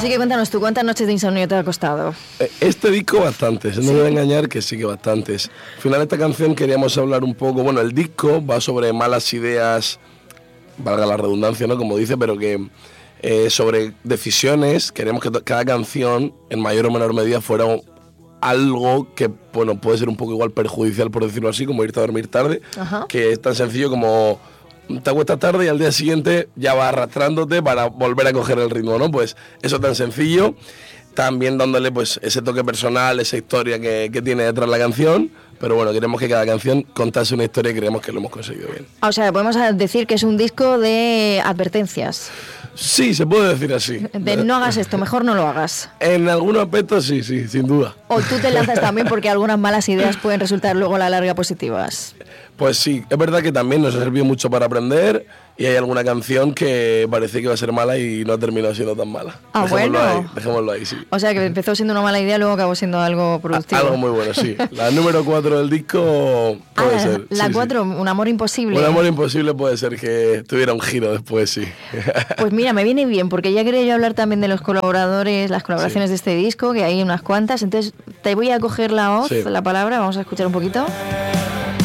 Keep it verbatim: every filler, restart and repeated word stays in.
Así que cuéntanos tú, ¿cuántas noches de insomnio te ha costado? Este disco bastantes, no me voy a engañar que sí que bastantes. Al final de esta canción queríamos hablar un poco, bueno, el disco va sobre malas ideas, valga la redundancia, ¿no? Como dice, pero que eh, sobre decisiones, queremos que cada canción, en mayor o menor medida, fuera algo que, bueno, puede ser un poco igual perjudicial, por decirlo así, como irte a dormir tarde, Ajá. que es tan sencillo como te acuestas tarde y al día siguiente ya vas arrastrándote para volver a coger el ritmo, ¿no? Pues eso tan sencillo, también dándole pues ese toque personal, esa historia que, que tiene detrás la canción. Pero bueno, queremos que cada canción contase una historia y creemos que lo hemos conseguido bien. O sea, podemos decir que es un disco de advertencias. Sí, se puede decir así. De no hagas esto, mejor no lo hagas. En algunos aspectos sí, sí, sin duda. O tú te lanzas también porque algunas malas ideas pueden resultar luego a la larga positivas. Pues sí, es verdad que también nos ha servido mucho para aprender y hay alguna canción que parecía que iba a ser mala y no ha terminado siendo tan mala. Ah, dejémoslo bueno. Ahí, dejémoslo ahí, sí. O sea, que empezó siendo una mala idea, luego acabó siendo algo productivo. A, algo muy bueno, sí. La número cuatro del disco puede ah, ser. La sí, cuatro, sí. Un amor imposible. Un amor imposible puede ser que tuviera un giro después, sí. Pues mira, me viene bien, porque ya quería yo hablar también de los colaboradores, las colaboraciones sí. de este disco, que hay unas cuantas. Entonces, te voy a coger la voz, sí. la palabra, vamos a escuchar un poquito.